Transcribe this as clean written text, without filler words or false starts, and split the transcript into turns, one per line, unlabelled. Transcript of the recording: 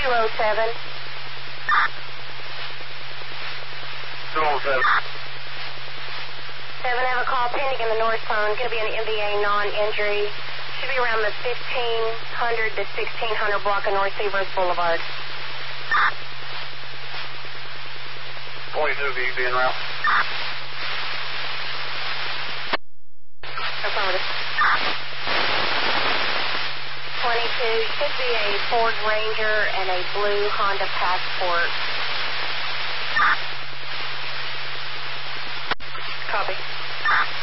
207.
207.
7, have a call pending in the north zone. Going to be an MVA non-injury. Should be around the 1500 to 1600 block of North Seabrooks Boulevard.
22 VB en route.
Affirmative. 22, should be a Ford Ranger and a blue Honda Passport. Copy.